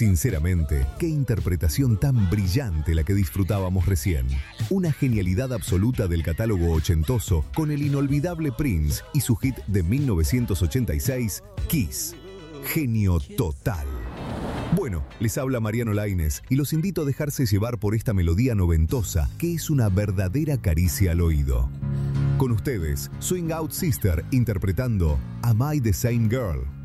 Sinceramente, qué interpretación tan brillante la que disfrutábamos recién. Una genialidad absoluta del catálogo ochentoso con el inolvidable Prince y su hit de 1986, Kiss. Genio total. Bueno, les habla Mariano Laínez y los invito a dejarse llevar por esta melodía noventosa que es una verdadera caricia al oído. Con ustedes, Swing Out Sister interpretando Am I the Same Girl?